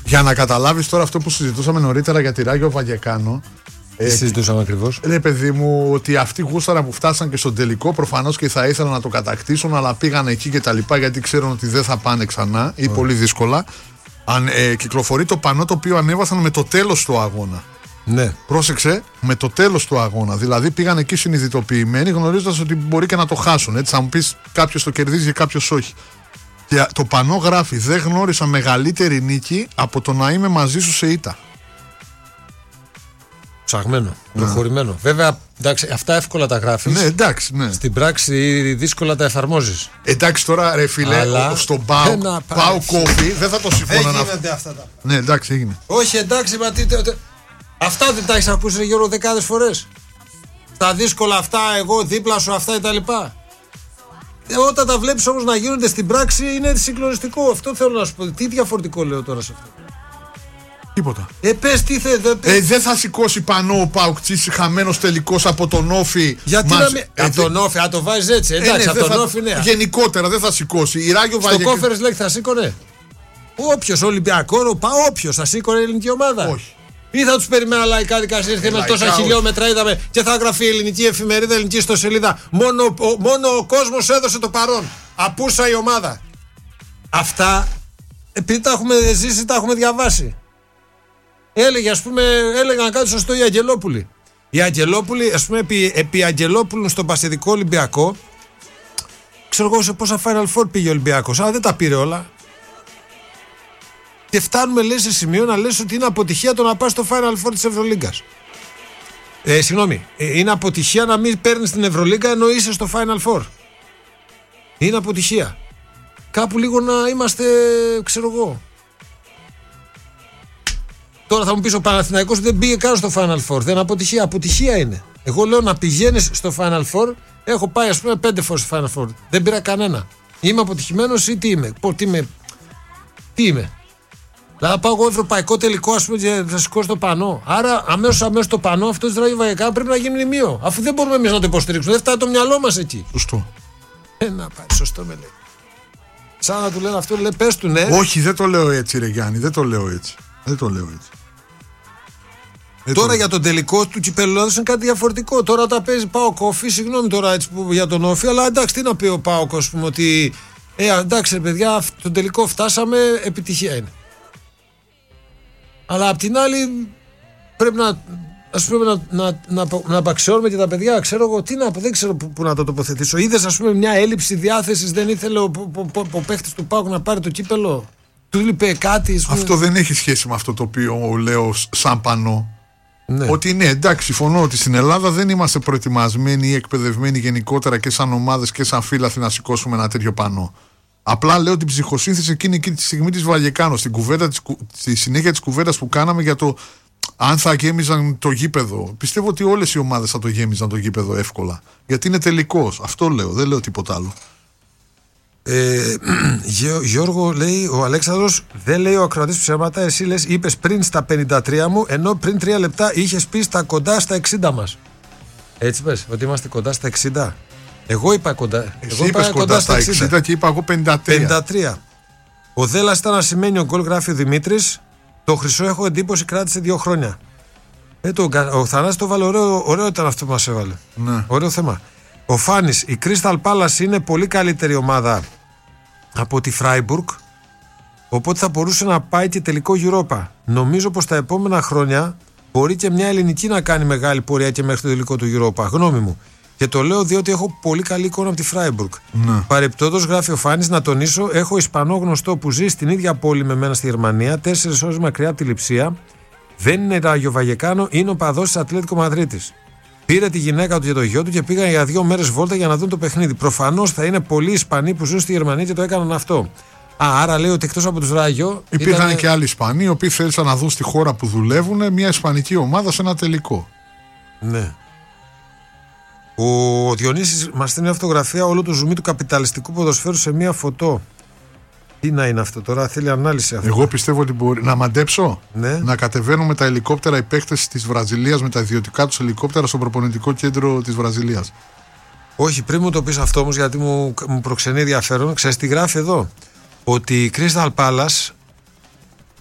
Για να καταλάβεις τώρα αυτό που συζητούσαμε νωρίτερα για τη Ράγιο Βαγεκάνο. Συζητούσαμε ακριβώς. Ρε παιδί μου, ότι αυτοί γούσταρα που φτάσαν και στον τελικό προφανώς και θα ήθελαν να το κατακτήσουν, αλλά πήγαν εκεί και τα λοιπά γιατί ξέρουν ότι δεν θα πάνε ξανά ή πολύ δύσκολα. Κυκλοφορεί το πανό το οποίο ανέβασαν με το τέλος του αγώνα. Ναι. Πρόσεξε, με το τέλος του αγώνα. Δηλαδή πήγαν εκεί συνειδητοποιημένοι, γνωρίζοντας ότι μπορεί και να το χάσουν. Έτσι, θα μου πεις κάποιος το κερδίζει και κάποιος όχι. Και το πανό γράφει: δεν γνώρισα μεγαλύτερη νίκη από το να είμαι μαζί σου σε ήττα. Ψαγμένο, προχωρημένο. Βέβαια, εντάξει, αυτά εύκολα τα γράφεις. Ναι, εντάξει, ναι. Στην πράξη δύσκολα τα εφαρμόζεις. Εντάξει τώρα, ρε φίλε, αλλά στον Πάο Κόφι δεν θα το συμφωνώ. Δεν γίνονται αυτά τα. Ναι, εντάξει, έγινε. Όχι, εντάξει, μα αυτά δεν τα έχεις ακούσει, ρε Γιώργο, δεκάδες φορές. Στα δύσκολα αυτά, εγώ δίπλα σου, αυτά κτλ. Όταν τα βλέπεις όμως να γίνονται στην πράξη, είναι συγκλονιστικό. Αυτό θέλω να σου πω. Τι διαφορετικό λέω τώρα σε αυτό. Τίποτα. Πες τι δεν θα σηκώσει πανό ο Παουκτσής χαμένος τελικός από τον Όφη. Γιατί να μην. Από τον Όφη, αν το βάζεις έτσι. Εντάξει, από τον Όφη, ναι. Γενικότερα δεν θα σηκώσει. Η Ράγιο στο Κόφερες λέει θα σήκωνε. Όποιος Ολυμπιακό, όποιος θα σήκωνε η ελληνική ομάδα. Όχι. Ή θα τους περιμένα λαϊκά δικαστήρια με τόσα χιλιόμετρα είδαμε και θα γραφεί η ελληνική εφημερίδα, ελληνική ιστοσελίδα. Μόνο ο κόσμος έδωσε το παρόν. Απούσα η ομάδα. Αυτά επειδή τα έχουμε ζήσει, τα έχουμε διαβάσει. Έλεγαν κάτι σωστό οι Αγγελόπουλοι. Οι Αγγελόπουλοι, ας πούμε, επί Αγγελόπουλου στον Πασιδικό Ολυμπιακό, ξέρω εγώ σε πόσα Final Four πήγε ο Ολυμπιακός, αλλά δεν τα πήρε όλα. Και φτάνουμε, λέει, σε σημείο να λες ότι είναι αποτυχία το να πας στο Final Four της Ευρωλίγκας. Συγγνώμη, είναι αποτυχία να μην παίρνεις την Ευρωλίγκα ενώ είσαι στο Final Four. Είναι αποτυχία. Κάπου λίγο να είμαστε, ξέρω εγώ. Τώρα θα μου πεις ο Παναθηναϊκός δεν πήγε καν στο Final Four. Δεν είναι αποτυχία. Αποτυχία είναι. Εγώ λέω να πηγαίνεις στο Final Four. Έχω πάει, ας πούμε, 5 φορές στο Final Four. Δεν πήρα κανένα. Είμαι αποτυχημένος ή τι είμαι. Τι είμαι. Δηλαδή πάω εγώ ευρωπαϊκό τελικό, ας πούμε, και θα σηκώσω το πανό. Άρα αμέσως το πανό αυτό της Ράγιο Βαγεκάνο πρέπει να γίνει μνημείο. Αφού δεν μπορούμε εμείς να το υποστηρίξουμε. Δεν φτάνει το μυαλό μας εκεί. Σωστό. Να πάει, σωστό με λέει. Σαν να του λένε αυτό, λέει πες του ναι. Όχι, δεν το λέω έτσι, ρε Γιάννη. Δεν το λέω έτσι. Τώρα για τον τελικό του κυπέλλου είναι κάτι διαφορετικό. Τώρα τα παίζει Πάο Κόφι, συγγνώμη τώρα έτσι που, για τον Όφη, αλλά εντάξει, τι να πει ο Πάο, ας πούμε, ότι εντάξει, ρε παιδιά, τον τελικό φτάσαμε, επιτυχία είναι. Αλλά απ' την άλλη πρέπει να απαξιώνουμε και τα παιδιά, ξέρω εγώ, δεν ξέρω πού να το τοποθετήσω. Είδες, ας πούμε, μια έλλειψη διάθεσης, δεν ήθελε ο παίχτης του ΠΑΟΚ να πάρει το κύπελλο. Του είπε κάτι. Αυτό δεν έχει σχέση με αυτό το οποίο λέω σαν πανό. Ναι. Ότι ναι, εντάξει, συμφωνώ ότι στην Ελλάδα δεν είμαστε προετοιμασμένοι ή εκπαιδευμένοι γενικότερα και σαν ομάδες και σαν φύλαθλοι να σηκώσουμε ένα τέτοιο πανό. Απλά λέω την ψυχοσύνθεση εκείνη τη στιγμή της Βαγεκάνο, στη συνέχεια της κουβέντας που κάναμε για το αν θα γέμιζαν το γήπεδο. Πιστεύω ότι όλες οι ομάδες θα το γέμιζαν το γήπεδο εύκολα. Γιατί είναι τελικός. Αυτό λέω, δεν λέω τίποτα άλλο. Γιώργο, λέει ο Αλέξανδρος, δεν λέει ο ακροατής ψέματα. Εσύ λες, είπες πριν στα 53 μου, ενώ πριν 3 λεπτά είχες πει στα κοντά στα 60 μας. Έτσι πες, ότι είμαστε κοντά στα 60. Εγώ είπα κοντά. Εσύ είπες κοντά στα 60 και είπα εγώ 53. Ο Δέλλας ήταν ασημένιο γκολ, γράφει ο Δημήτρης. Το χρυσό έχω εντύπωση κράτησε 2 χρόνια. Ο Θανάσης το βάλε ωραίο ήταν αυτό που μας έβαλε. Ναι. Ωραίο θέμα. Ο Φάνης, η Crystal Palace είναι πολύ καλύτερη ομάδα από τη Freiburg, οπότε θα μπορούσε να πάει και τελικό Europa. Νομίζω πως τα επόμενα χρόνια μπορεί και μια ελληνική να κάνει μεγάλη πορεία και μέχρι το τελικό του Europa. Γνώμη μου. Και το λέω διότι έχω πολύ καλή εικόνα από τη Freiburg. Ναι. Παρεπτόντως, γράφει ο Φάνης, να τονίσω, έχω Ισπανό γνωστό που ζει στην ίδια πόλη με μένα στη Γερμανία, 4 ώρες μακριά από τη Λειψία. Δεν είναι Ράγιο Βαγεκάνο, είναι ο παδός της Ατλέτικο Μαδρίτης. Πήρε τη γυναίκα του και το γιο του και πήγαν για 2 μέρες βόλτα για να δουν το παιχνίδι. Προφανώς θα είναι πολλοί Ισπανοί που ζουν στη Γερμανία και το έκαναν αυτό. Άρα λέει ότι εκτός από τους Ράγιο. Υπήρχαν και άλλοι Ισπανοί οι οποίοι θέλησαν να δουν στη χώρα που δουλεύουν μια ισπανική ομάδα σε ένα τελικό. Ναι. Ο Διονύσης μας στέλνει αυτογραφία όλο το ζουμί του καπιταλιστικού ποδοσφαίρου σε μία φωτό. Τι να είναι αυτό τώρα, θέλει ανάλυση αυτό. Εγώ πιστεύω ότι μπορεί. Να μαντέψω. Ναι. Να κατεβαίνουν με τα ελικόπτερα οι παίκτες της Βραζιλίας με τα ιδιωτικά τους ελικόπτερα στο προπονητικό κέντρο της Βραζιλίας. Όχι, πριν μου το πεις αυτό όμως, γιατί μου προξενεί ενδιαφέρον, ξέρεις τι γράφει εδώ. Ότι η Crystal Palace,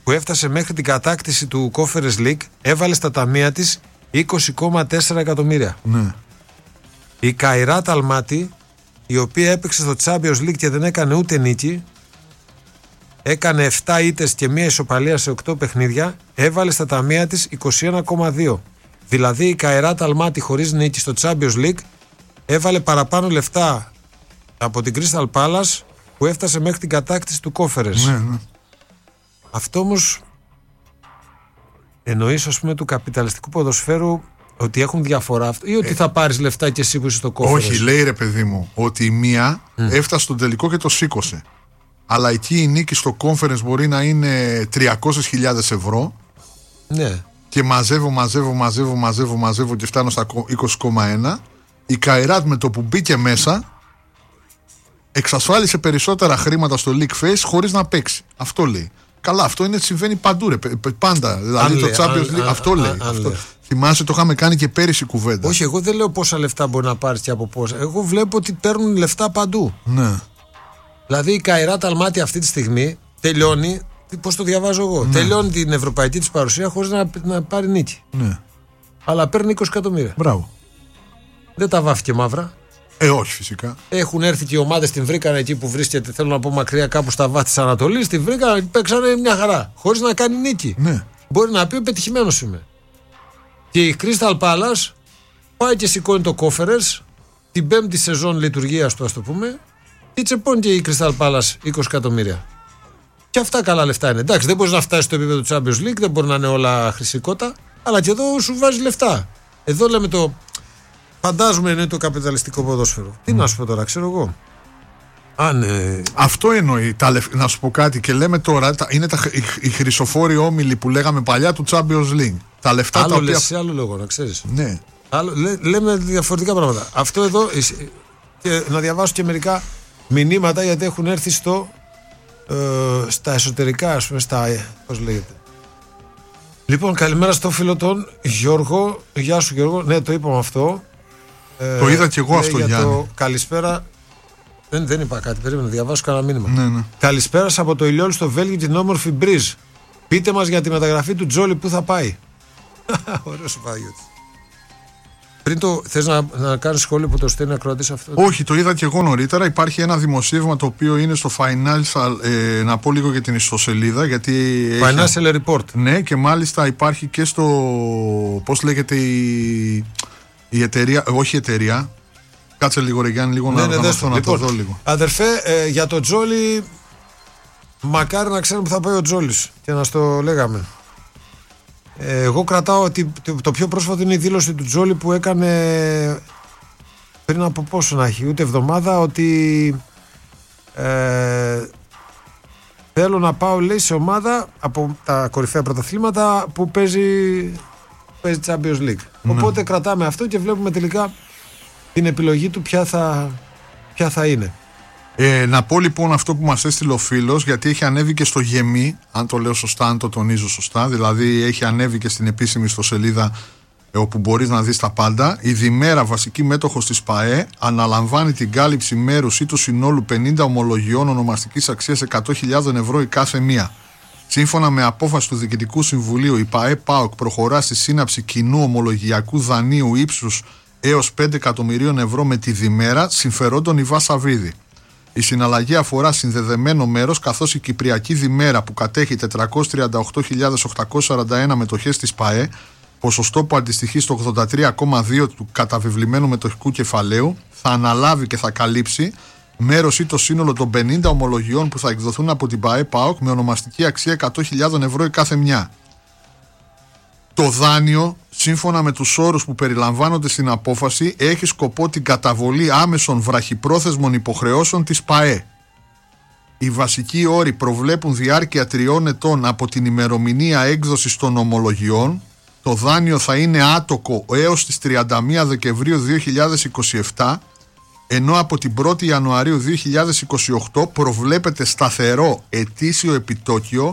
που έφτασε μέχρι την κατάκτηση του Conference League έβαλε στα ταμεία της 20,4 εκατομμύρια. Ναι. Η Καϊράτ Αλμάτι, η οποία έπαιξε στο Champions League και δεν έκανε ούτε νίκη, έκανε 7 ήττες και μία ισοπαλία σε 8 παιχνίδια, έβαλε στα ταμεία της 21,2. Δηλαδή η Καϊράτ Αλμάτι χωρίς νίκη στο Champions League έβαλε παραπάνω λεφτά από την Crystal Palace που έφτασε μέχρι την κατάκτηση του Conference. Ναι, ναι. Αυτό όμως εννοείς, ας πούμε, του καπιταλιστικού ποδοσφαίρου ότι έχουν διαφορά αυτό, ή ότι θα πάρεις λεφτά και εσύ που είσαι στο Conference? Όχι, λέει ρε παιδί μου ότι η μία έφτασε στον τελικό και το σήκωσε. Αλλά εκεί η νίκη στο Conference μπορεί να είναι 300.000 ευρώ. Ναι. Και μαζεύω και φτάνω στα 20,1. Η Καϊράτ με το που μπήκε μέσα εξασφάλισε περισσότερα χρήματα στο League Face χωρίς να παίξει. Αυτό λέει. Καλά, αυτό συμβαίνει παντού, ρε, πάντα. Δηλαδή το Champions League αυτό λέει. Θυμάσαι, το είχαμε κάνει και πέρυσι κουβέντα. Όχι, εγώ δεν λέω πόσα λεφτά μπορεί να πάρεις και από πόσα. Εγώ βλέπω ότι παίρνουν λεφτά παντού. Ναι. Δηλαδή η Καϊράτ Αλμάτι αυτή τη στιγμή τελειώνει, πώς το διαβάζω εγώ, τελειώνει την ευρωπαϊκή της παρουσία χωρίς να πάρει νίκη. Ναι. Αλλά παίρνει 20 εκατομμύρια. Μπράβο. Δεν τα βάφηκε μαύρα. Όχι φυσικά. Έχουν έρθει και οι ομάδες, την βρήκαν εκεί που βρίσκεται, θέλω να πω μακριά κάπου στα βάθη της Ανατολής, την βρήκαν, παίξανε μια χαρά, χωρίς να κάνει νίκη. Ναι. Μπορεί να πει πετυχημένος είμαι. Και η Crystal Palace πάει και σηκώνει το Conference, την 5η σεζόν λειτουργίας του, ας το πούμε, και τσεπώνει και η Crystal Palace 20 εκατομμύρια. Και αυτά καλά λεφτά είναι. Εντάξει, δεν μπορεί να φτάσει στο επίπεδο του Champions League, δεν μπορεί να είναι όλα χρυσικότα, αλλά και εδώ σου βάζει λεφτά. Εδώ λέμε το. Φαντάζομαι είναι το καπιταλιστικό ποδόσφαιρο. Τι να σου πω τώρα, ξέρω εγώ. Αυτό εννοεί. Να σου πω κάτι και λέμε τώρα, είναι οι χρυσοφόροι όμιλοι που λέγαμε παλιά του Champions League. Τα λεφτά άλλο τα οποία. Λες, άλλο λόγο, να ξέρεις. Ναι. Λέμε διαφορετικά πράγματα. Αυτό εδώ. Και να διαβάσω και μερικά μηνύματα γιατί έχουν έρθει στα εσωτερικά, ας πούμε, πώς λέγεται. Λοιπόν, καλημέρα στο φίλο τον Γιώργο. Γεια σου Γιώργο. Ναι, το είπαμε αυτό. Το είδα και εγώ αυτό, Γιάννη. Το καλησπέρα. Δεν είπα κάτι, περίμενα να διαβάσω κανένα μήνυμα. Ναι. Καλησπέρα από το Ηλιόλ στο Βέλγιο και την όμορφη Μπριζ. Πείτε μας για τη μεταγραφή του Τζόλι, πού θα πάει. Ωραίος ο Παναγιώτης. Πριν θες να κάνεις σχόλιο που το στέλνει ακροατής αυτό? Όχι, το είδα και εγώ νωρίτερα. Υπάρχει ένα δημοσίευμα το οποίο είναι στο Financial. Να πω λίγο για την ιστοσελίδα. Financial Report. Ναι, και μάλιστα υπάρχει και στο. Πώς λέγεται η εταιρεία. Όχι η εταιρεία. Κάτσε λίγο, ρε Γιάννη, λίγο να το δω λίγο. Αδερφέ, για το Τζόλι, μακάρι να ξέρουμε που θα πάει ο Τζόλις και να στο λέγαμε. Εγώ κρατάω ότι το πιο πρόσφατο είναι η δήλωση του Τζόλι που έκανε πριν από πόσο να έχει, ούτε εβδομάδα, ότι θέλω να πάω, λέει, σε ομάδα από τα κορυφαία πρωταθλήματα που παίζει Champions League. Οπότε κρατάμε αυτό και βλέπουμε τελικά την επιλογή του ποια θα είναι. Να πω λοιπόν αυτό που μας έστειλε ο φίλος, γιατί έχει ανέβει και στο Γεμί, αν το λέω σωστά, αν το τονίζω σωστά, δηλαδή έχει ανέβει και στην επίσημη ιστοσελίδα όπου μπορείς να δεις τα πάντα. Η Διμέρα, βασική μέτοχος της ΠΑΕ, αναλαμβάνει την κάλυψη μέρους ή του συνόλου 50 ομολογιών ονομαστικής αξίας 100.000 ευρώ η κάθε μία. Σύμφωνα με απόφαση του Διοικητικού Συμβουλίου, η ΠΑΕ ΠΑΟΚ προχωρά στη σύναψη κοινού ομολογιακού δανείου ύψους έως 5 εκατομμυρίων ευρώ με τη Διμέρα, συμφερόντων Ιβά Σαββίδη. Η συναλλαγή αφορά συνδεδεμένο μέρος, καθώς η Κυπριακή Διμέρα, που κατέχει 438.841 μετοχές της ΠΑΕ, ποσοστό που αντιστοιχεί στο 83,2% του καταβεβλημένου μετοχικού κεφαλαίου, θα αναλάβει και θα καλύψει μέρος ή το σύνολο των 50 ομολογιών που θα εκδοθούν από την ΠΑΕ ΠΑΟΚ με ονομαστική αξία 100.000 ευρώ η κάθε μια. Το δάνειο, σύμφωνα με τους όρους που περιλαμβάνονται στην απόφαση, έχει σκοπό την καταβολή άμεσων βραχυπρόθεσμων υποχρεώσεων της ΠΑΕ. Οι βασικοί όροι προβλέπουν διάρκεια 3 ετών από την ημερομηνία έκδοσης των ομολογιών. Το δάνειο θα είναι άτοκο έως τις 31 Δεκεμβρίου 2027, ενώ από την 1η Ιανουαρίου 2028 προβλέπεται σταθερό ετήσιο επιτόκιο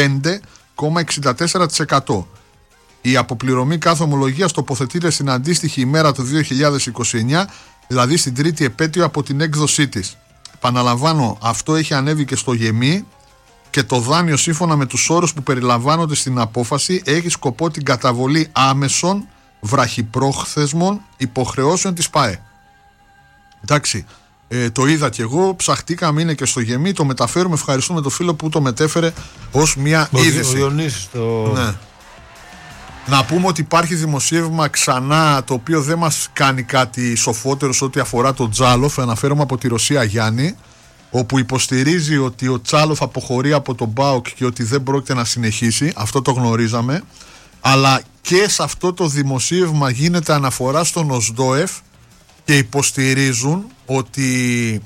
5,64%. Η αποπληρωμή κάθε ομολογίας τοποθετείται στην αντίστοιχη ημέρα του 2029, δηλαδή στην τρίτη επέτειο από την έκδοσή της. Επαναλαμβάνω, αυτό έχει ανέβει και στο Γεμί και το δάνειο σύμφωνα με τους όρους που περιλαμβάνονται στην απόφαση έχει σκοπό την καταβολή άμεσων βραχυπρόθεσμων υποχρεώσεων της ΠΑΕ. Εντάξει, το είδα κι εγώ, ψαχτήκαμε, είναι και στο γεμί, το μεταφέρουμε, ευχαριστούμε τον φίλο που το μετέφερε ως μια είδηση. Ναι. Να πούμε ότι υπάρχει δημοσίευμα ξανά, το οποίο δεν μας κάνει κάτι σοφότερο σε ό,τι αφορά τον Τζάλοφ, αναφέρομαι από τη Ρωσία Γιάννη, όπου υποστηρίζει ότι ο Τσάλοφ αποχωρεί από τον ΠΑΟΚ και ότι δεν πρόκειται να συνεχίσει, αυτό το γνωρίζαμε, αλλά και σε αυτό το δημοσίευμα γίνεται αναφορά στον Οσδόεφ και υποστηρίζουν ότι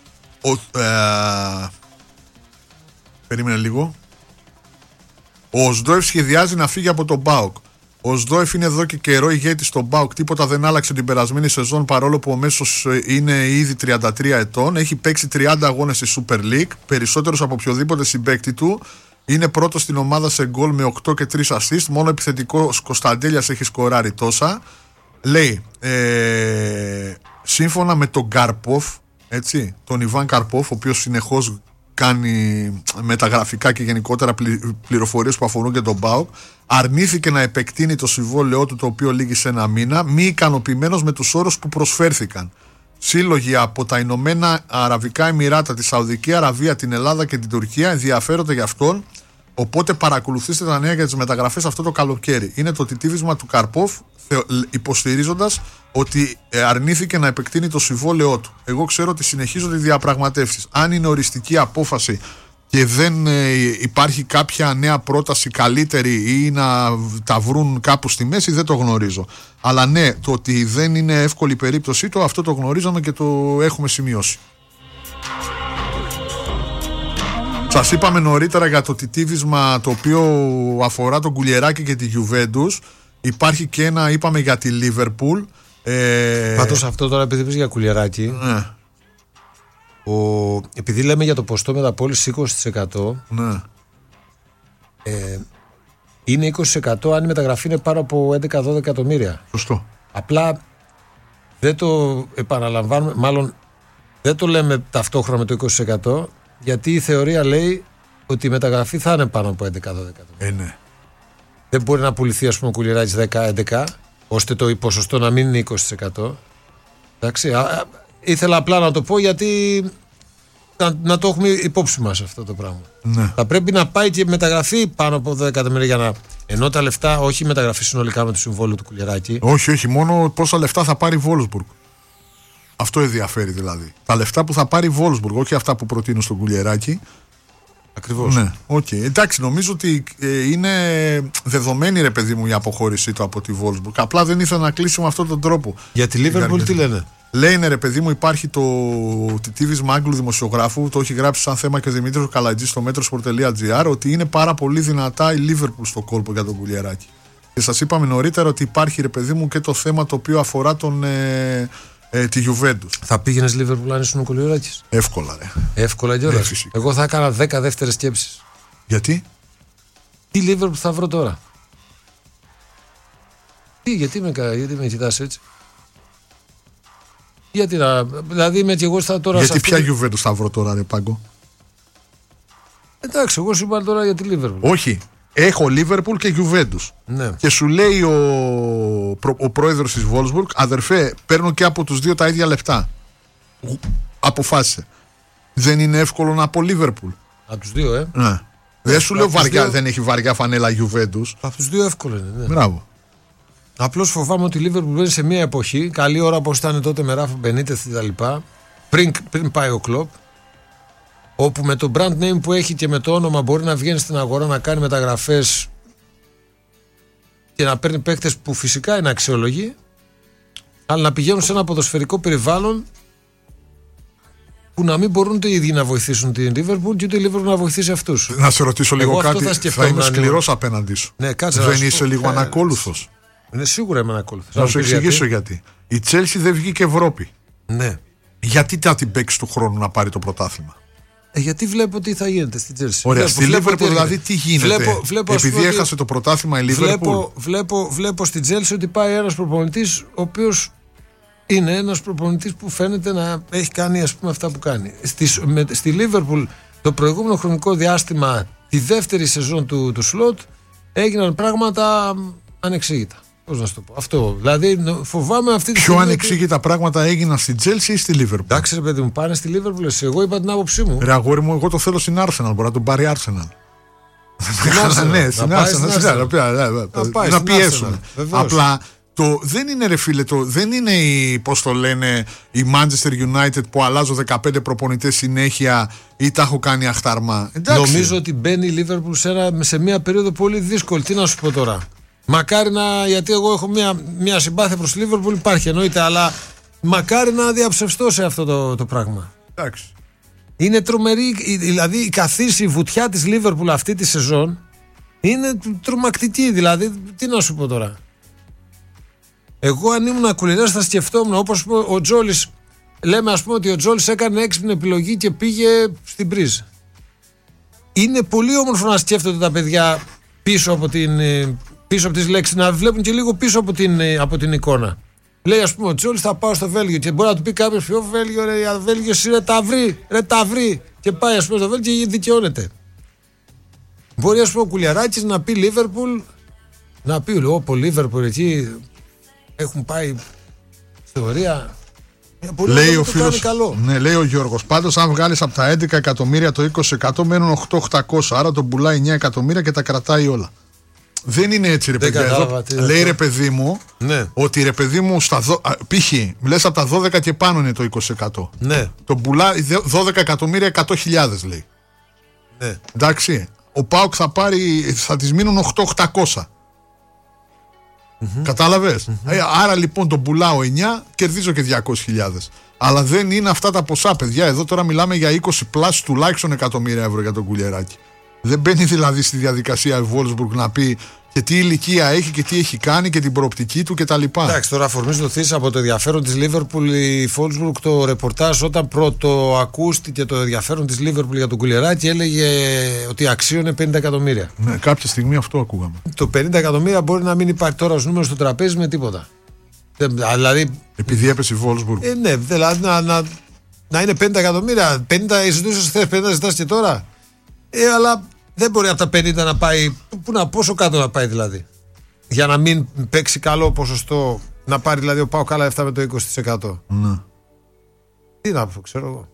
περίμενε λίγο, ο Οσδόεφ σχεδιάζει να φύγει από τον ΠΑΟΚ. Ο Σδόεφ είναι εδώ και καιρό ηγέτης στον ΠΑΟΚ. Τίποτα δεν άλλαξε την περασμένη σεζόν, παρόλο που ο μέσος είναι ήδη 33 ετών. Έχει παίξει 30 αγώνες στη Super League, περισσότερους από οποιοδήποτε συμπαίκτη του. Είναι πρώτος στην ομάδα σε γκολ με 8 και 3 assist. Μόνο επιθετικός Κωνσταντέλιας έχει σκοράρει τόσα. Λέει, σύμφωνα με τον Καρπόφ, έτσι, τον Ιβάν Καρπόφ, ο οποίος συνεχώς κάνει μεταγραφικά και γενικότερα πληροφορίες που αφορούν και τον ΠΑΟΚ, αρνήθηκε να επεκτείνει το συμβόλαιό του, το οποίο λήγει σε ένα μήνα, μη ικανοποιημένος με τους όρους που προσφέρθηκαν. Σύλλογοι από τα Ηνωμένα Αραβικά Εμιράτα, τη Σαουδική Αραβία, την Ελλάδα και την Τουρκία ενδιαφέρονται για αυτόν, οπότε παρακολουθήστε τα νέα για τις μεταγραφές αυτό το καλοκαίρι. Είναι το τιτίβισμα του Καρπόφ, υποστηρίζοντας ότι αρνήθηκε να επεκτείνει το συμβόλαιό του. Εγώ ξέρω ότι συνεχίζονται οι διαπραγματεύσεις. Αν είναι οριστική απόφαση και δεν υπάρχει κάποια νέα πρόταση καλύτερη ή να τα βρουν κάπου στη μέση, δεν το γνωρίζω. Αλλά ναι, το ότι δεν είναι εύκολη η περίπτωσή του, αυτό το γνωρίζαμε και το έχουμε σημειώσει. Σας είπαμε νωρίτερα για το τιτίβισμα το οποίο αφορά τον Κουλιεράκη και τη Γιουβέντους. Υπάρχει και ένα, είπαμε, για τη Λίβερπουλ. Πάντως αυτό τώρα, επειδή πεις για Κουλιεράκη, Ναι. επειδή λέμε για το ποστό μεταπώληση 20%, Ναι. είναι 20% αν η μεταγραφή είναι πάνω από 11-12 εκατομμύρια. Σωστό. Απλά δεν το επαναλαμβάνουμε, μάλλον δεν το λέμε ταυτόχρονα με το 20%, γιατί η θεωρία λέει ότι η μεταγραφή θα είναι πάνω από 11-12 εκατομμύρια. Ναι. Δεν μπορεί να πουληθεί, ας πούμε, ο Κουλιεράκης 10-11, ώστε το ποσοστό να μην είναι 20%. Εντάξει, ήθελα απλά να το πω γιατί να το έχουμε υπόψη μας αυτό το πράγμα. Ναι. Θα πρέπει να πάει και μεταγραφή πάνω από 12 εκατομμύρια για να. Ενώ τα λεφτά, όχι μεταγραφή συνολικά με το συμβόλαιο του Κουλιεράκη. Όχι, μόνο πόσα λεφτά θα πάρει η Βόλσμπουργκ. Αυτό ενδιαφέρει δηλαδή. Τα λεφτά που θα πάρει η Βόλσμπουργκ, όχι αυτά που προτείνω στον Κουλιεράκη. Ακριβώς. Ναι, okay. Εντάξει, νομίζω ότι είναι δεδομένη, ρε παιδί μου, η αποχώρησή του από τη Βόλσμπουργκ. Απλά δεν ήθελα να κλείσει με αυτόν τον τρόπο. Για τη Λίβερπουλ τι λένε? Λένε, ρε παιδί μου, υπάρχει το τιτίβισμα Άγγλου δημοσιογράφου, το έχει γράψει σαν θέμα και ο Δημήτρης Καλατζής στο metrosport.gr, ότι είναι πάρα πολύ δυνατά η Λίβερπουλ στο κόλπο για τον Κουλιεράκη. Και σας είπαμε νωρίτερα ότι υπάρχει, ρε παιδί μου, και το θέμα το οποίο αφορά τη Γιουβέντους. Θα πήγαινες Λίβερπουλ αν ήσουν ο Κουλιεράκης? Εύκολα, ρε. Εύκολα κιόλας. Εγώ θα έκανα 10 δεύτερες σκέψεις. Γιατί? Τι Λίβερπουλ θα βρω τώρα? Γιατί με κοιτάς έτσι? Γιατί να. Δηλαδή είμαι και εγώ τώρα. Γιατί ποια Γιουβέντους θα βρω τώρα, ρε Πάγκο? Εντάξει, εγώ σου είπα τώρα για τη Λίβερπουλ. Όχι. Έχω Λίβερπουλ και Γιουβέντους. Ναι. Και σου λέει ο πρόεδρος της Βόλσμπουργκ, αδερφέ, παίρνω και από τους δύο τα ίδια λεπτά. Αποφάσισε. Δεν είναι εύκολο να πω Λίβερπουλ? Από τους δύο, Ναι. Δεν σου λέω βαριά, δεν έχει βαριά φανέλα Γιουβέντους. Από τους δύο εύκολο είναι. Ναι. Μπράβο. Απλώς φοβάμαι ότι η Λίβερπουλ μπαίνει σε μια εποχή, καλή ώρα όπως ήταν τότε με Ράφα Μπενίτεθ και τα λοιπά, πριν πάει ο Κλοπ, όπου με το brand name που έχει και με το όνομα μπορεί να βγαίνει στην αγορά να κάνει μεταγραφές και να παίρνει παίκτες που φυσικά είναι αξιόλογοι, αλλά να πηγαίνουν σε ένα ποδοσφαιρικό περιβάλλον που να μην μπορούν οι ίδιοι να βοηθήσουν την Liverpool και ούτε η Liverpool να βοηθήσει αυτούς. Να σε ρωτήσω λίγο κάτι, θα είμαι σκληρός απέναντί σου. Ναι, κάτσε, δεν είσαι λίγο ανακόλουθος? Είναι σίγουρα είμαι ανακόλουθος. Να σου εξηγήσω γιατί. Η Chelsea δεν βγήκε Ευρώπη. Ναι. Γιατί θα την παίξει του χρόνου να πάρει το πρωτάθλημα? Γιατί βλέπω τι θα γίνεται στην Chelsea. Ωραία, στη Liverpool δηλαδή τι γίνεται? Επειδή έχασε το πρωτάθλημα η Liverpool. Βλέπω στην Chelsea ότι πάει ένας προπονητής ο οποίος είναι ένας προπονητής που φαίνεται να έχει κάνει, ας πούμε, αυτά που κάνει. Στη Liverpool το προηγούμενο χρονικό διάστημα, τη δεύτερη σεζόν του σλότ, έγιναν πράγματα ανεξήγητα. Πώς να σου το πω. Αυτό. Δηλαδή, φοβάμαι αυτή τη στιγμή. Πιο ανεξήγητα πράγματα έγιναν στη Chelsea ή στη Liverpool? Εντάξει, ρε παιδί μου, πάνε στη Liverpool. Εγώ είπα την άποψή μου. Ρε αγόρι μου, εγώ το θέλω στην Arsenal. Μπορεί να τον πάρει Arsenal. Ναι, στην Arsenal. Να πιέσουν. Απλά δεν είναι, ρε φίλε, δεν είναι πώς το λένε, η Manchester United που αλλάζω 15 προπονητές συνέχεια ή τα έχω κάνει αχταρμά. Νομίζω ότι μπαίνει η Liverpool σε μια περίοδο πολύ δύσκολη. Τι να σου πω τώρα. Μακάρι γιατί εγώ έχω μια συμπάθεια προς τη Liverpool, υπάρχει εννοείται, αλλά μακάρι να διαψευστώ σε αυτό το πράγμα. Εντάξει. Είναι τρομερή, δηλαδή η καθίση, η βουτιά της Liverpool αυτή τη σεζόν είναι τρομακτική, δηλαδή τι να σου πω τώρα. Εγώ αν ήμουν Κουλιεράς θα σκεφτόμουν, όπως ο Τζόλης, λέμε ας πούμε ότι ο Τζόλης έκανε έξυπνη επιλογή και πήγε στην Πρίζ. Είναι πολύ όμορφο να σκέφτονται τα παιδιά πίσω από τις λέξεις, να βλέπουν και λίγο πίσω από την εικόνα. Λέει ας πούμε ο Τζόλης θα πάω στο Βέλγιο και μπορεί να του πει κάποιος ποιο Βέλγιο, ρε Βέλγιο εσύ ρε τα βρει και πάει ας πούμε στο Βέλγιο και δικαιώνεται. Μπορεί ας πούμε ο Κουλιαράκης να πει Λίβερπουλ, να πει ο Λίβερπουλ εκεί έχουν πάει θεωρία. Λέει ο φίλος, ναι, λέει ο Γιώργος, πάντως αν βγάλεις από τα 11 εκατομμύρια το 20% μένουν 8.800, άρα τον πουλάει 9 εκατομμύρια και τα κρατάει όλα. Δεν είναι έτσι, ρε παιδιά. Λέει ρε παιδί μου, ναι, ότι ρε παιδί μου π.χ. λες από τα 12 και πάνω είναι το 20%. Ναι. Τον πουλάει 12 εκατομμύρια 100.000 λέει. Ναι. Εντάξει. Ο ΠΑΟΚ θα τις μείνουν 8.800. Κατάλαβες. Άρα λοιπόν τον πουλάω 9, κερδίζω και 200.000. Αλλά δεν είναι αυτά τα ποσά, παιδιά. Εδώ τώρα μιλάμε για 20 πλάσ τουλάχιστον εκατομμύρια ευρώ για τον Κουλιεράκη. Δεν μπαίνει δηλαδή στη διαδικασία η Wolfsburg να πει και τι ηλικία έχει και τι έχει κάνει και την προοπτική του κτλ. Εντάξει, τώρα αφορμής δοθείς από το ενδιαφέρον της Liverpool η Wolfsburg, το ρεπορτάζ όταν πρώτο ακούστηκε το ενδιαφέρον της Liverpool για τον Κουλιεράκη έλεγε ότι αξίωνε 50 εκατομμύρια. Ναι, κάποια στιγμή αυτό ακούγαμε. Το 50 εκατομμύρια μπορεί να μην υπάρχει τώρα ως νούμερο στο τραπέζι με τίποτα. Δηλαδή, επειδή έπεσε η Wolfsburg. Ναι, δηλαδή να είναι 50 εκατομμύρια, 50 ζητούσες χθες, 50 ζητάς και τώρα. Αλλά δεν μπορεί από τα 50 να πάει. Πόσο κάτω να πάει δηλαδή. Για να μην παίξει καλό ποσοστό, να πάρει δηλαδή ο ΠΑΟΚ καλά 7 με το 20%. Ναι. Τι να πω, ξέρω εγώ.